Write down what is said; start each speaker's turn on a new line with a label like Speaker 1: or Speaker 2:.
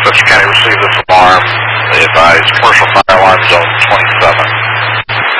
Speaker 1: Westchester County received this alarm. They advised commercial fire alarm zone 27.